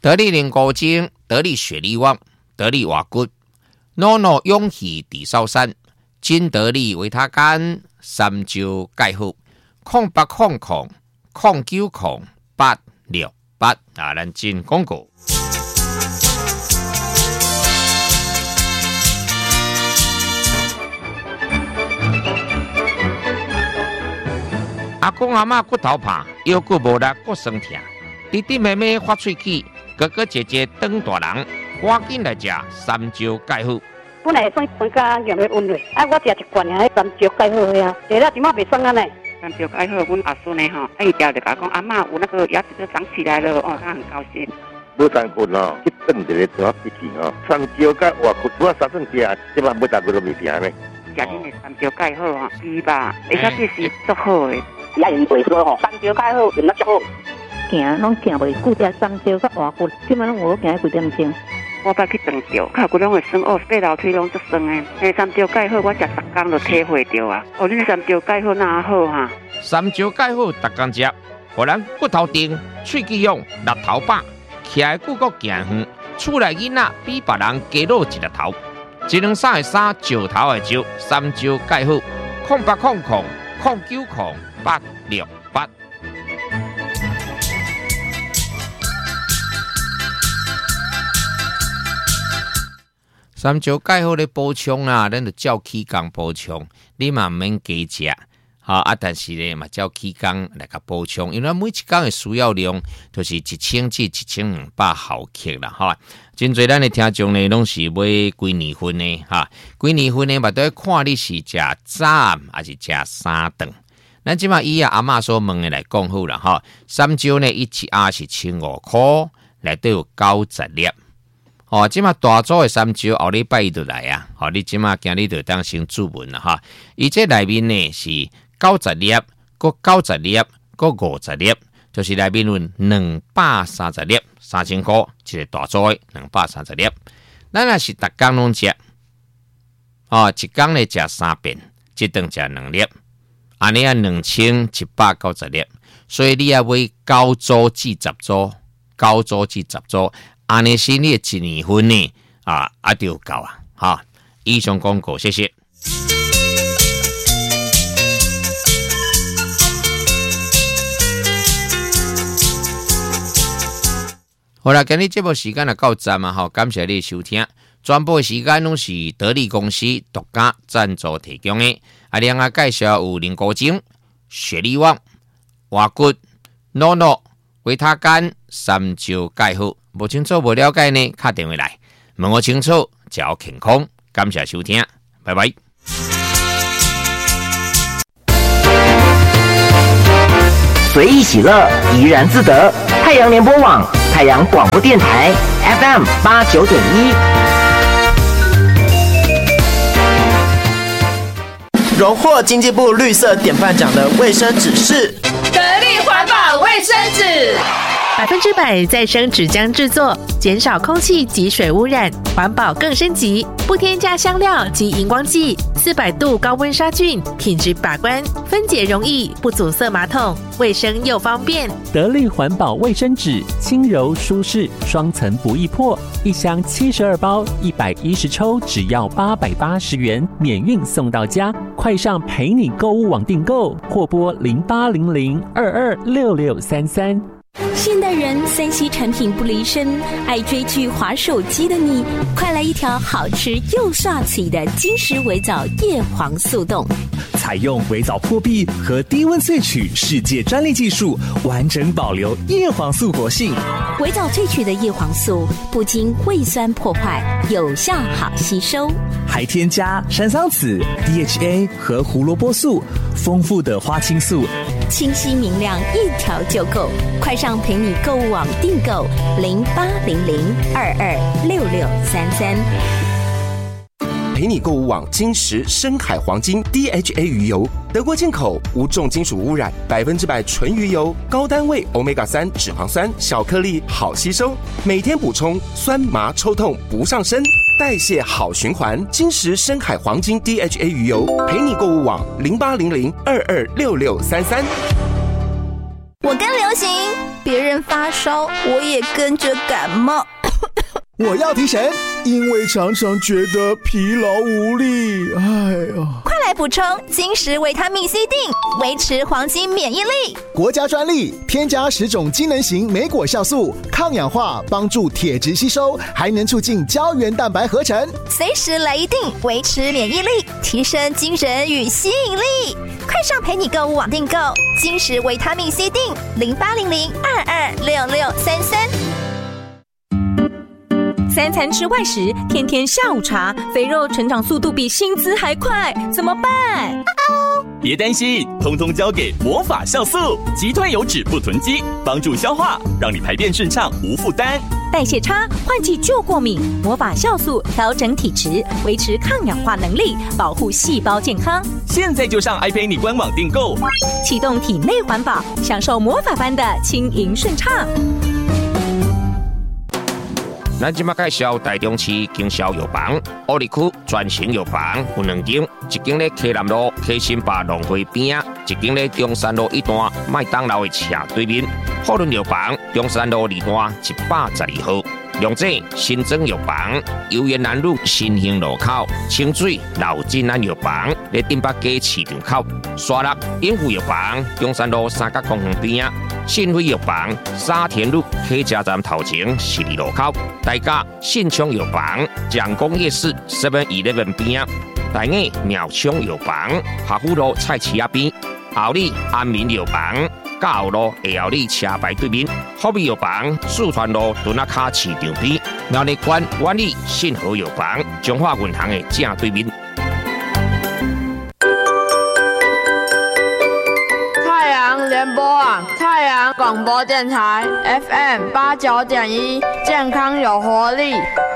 得力灵骨精、得力雪力旺、得力瓦骨、NONO 勇气地烧山、金得力维他干、三椒钙好、0800090868啊，咱进广告。阿公阿嬷骨头怕，腰骨无力，骨酸痛。弟弟妹妹发喙齿，哥哥姐姐长大人，赶紧来吃三椒钙好。 本来算分家用的温热，我食一罐啊，三椒钙好呀，食了怎么袂酸啊呢？ 三椒钙好，阮阿孙呢吼，伊条就甲讲阿嬷有那个牙齿都长起来了，哦，他很高兴。 无三棍哦，去炖一个怎闭气哦，三椒钙活骨，我三顿食，即摆要大几多物件呢？ 食恁的三椒钙好哦，猪吧，而且这是足好的。 也用袂说吼，三椒钙好用得足好。 行拢行袂久，食三椒甲活骨，即摆拢有行几点钟。 我捌去长着，脚骨拢会酸哦，爬楼梯拢足酸的。三椒钙好，我食10天就体会着啊。哦，恁三椒钙好哪好哈？ 三椒钙好，逐工食，互咱骨头硬、喙齿勇、力头饱，徛的久阁行远，厝内囡仔比别人加老一粒头。1两3的3，石头的石，三椒钙好，0800090868。三椒钙好咧补充啊，咱就照起工补充，你嘛唔免加食，但是咧嘛照起工来个补充，因为每一工的需要量就是1000至1200毫克啦，哈。真侪咱的听众呢，拢是买几年份的哈，几年份的嘛都要看你是食早还是食3顿。咱即马以阿嬷所问的来讲好啦，哈。三椒呢，一盒是15块，内底有90粒。哦，即马大组的三椒后礼拜伊就来啊！好，你即马今日就当先注文啦哈。伊这内面呢是90粒，搁90粒，搁50粒，就是内面有230粒，3000块，一个大组的230粒。咱若是逐工拢食，一工咧食3遍，一顿食2粒，安尼啊2190粒。所以你要买9组至10组，9组至10组。安尼是你1年份呢就够啊！哈，以上广告，谢谢。好啦，今日节目时间就到站啊！好，感谢你的收听。全部的时间拢是得力公司独家赞助提供的。另外介绍有灵骨精、雪力旺、活骨、NONO、维他干、三椒钙好。无清楚、无了解呢，打电话来问我清楚，才有健康。感谢收听，拜拜。 随意喜乐，怡然自得。太阳联播网、太阳广播电台 FM89.1。 荣获经济部绿色典范奖的卫生纸是得力环保卫生纸。 100%再生纸浆制作，减少空气及水污染，环保更升级，不添加香料及荧光剂，400度高温杀菌，品质把关，分解容易，不阻塞马桶，卫生又方便。 得力环保卫生纸，轻柔舒适，双层不易破，一箱72包，110抽，只要880元，免运送到家。快上陪你购物网订购，或拨0800226633。 现代人3C 产品不离身，爱追剧滑手机的你，快来一条好吃又帅气的金石微藻叶黄素冻。 采用微藻破壁和低温萃取世界专利技术，完整保留叶黄素活性。 微藻萃取的叶黄素不经胃酸破坏，有效好吸收， 还添加山桑子、DHA 和胡萝卜素，丰富的花青素， 清晰明亮，一条就够。快上陪你购物网订购0800226633。 陪你购物网金石深海黄金 DHA 鱼油，德国进口，无重金属污染，100%纯鱼油，高单位 Omega-3 脂肪酸，小颗粒好吸收，每天补充，酸麻抽痛不上身，代谢好循环。金石深海黄金 DHA 鱼油，陪你购物网0800226633。 我更流行别人发烧，我也跟着感冒。 我要提神，因为常常觉得疲劳无力。哎呀， 快来补充金石维他命 C 锭，维持黄金免疫力。 国家专利，添加10种机能型莓果酵素，抗氧化，帮助铁质吸收，还能促进胶原蛋白合成。 随时来一锭，维持免疫力，提升精神与吸引力。快上陪你购物网订购金石维他命 C 锭，0800226633。 3餐吃外食，天天下午茶，肥肉成长速度比薪资还快，怎么办？ 别担心，通通交给魔法酵素，击退油脂不囤积，帮助消化，让你排便顺畅无负担。 代谢差，换季就过敏，魔法酵素调整体质，维持抗氧化能力，保护细胞健康。 现在就上iPay官网订购， 启动体内环保，享受魔法般的轻盈顺畅。 咱即马介绍台中市经销药房，乌里区全型药房有2间，一间咧溪南路溪新坝农会边仔，一间咧中山路1段麦当劳的斜对面。富润药房中山路2段112号。龙井新庄药房，游园南路新兴路口，清水老金安药房咧顶北街市场口，沙鹿永富药房中山路三角公园边仔，信辉药房沙田路客家站头前12路口，大家信昌药房蒋公夜市 7-11 边仔，大雅苗昌药房下虎路菜市仔边，后里安民药房。嘉后路下后里车牌对面，福美药房四川路墩仔卡市场边，苗栗县万里信和药房中华银行的正对面。 太阳联播网，太阳广播电台 FM 89.1，健康有活力。